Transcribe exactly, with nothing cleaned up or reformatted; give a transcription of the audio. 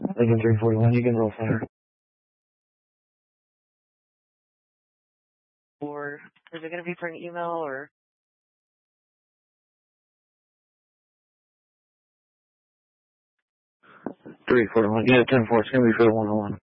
Lincoln three forty-one, you can roll fire. Or is it going to be for an email or? three forty-one, yeah, ten four, it's going to be for the one oh one.